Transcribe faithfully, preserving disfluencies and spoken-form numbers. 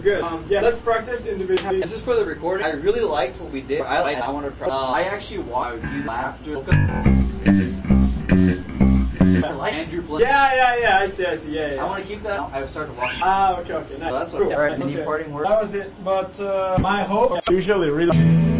good. Um, yeah, let's practice individually. This is for the recording. I really liked what we did. I like. I want to. Uh, I actually want you after. I like Andrew Blank. Yeah, yeah, yeah. I see, I see. Yeah, yeah. I want to keep that. I started walking. Ah, okay, okay. Nice. So that's cool. what. All right. Okay. Any parting words? That was it. But uh, my hope usually really.